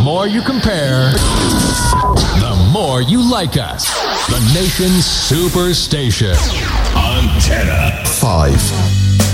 more you compare, the more you like us. The nation's superstation. Antenna 5.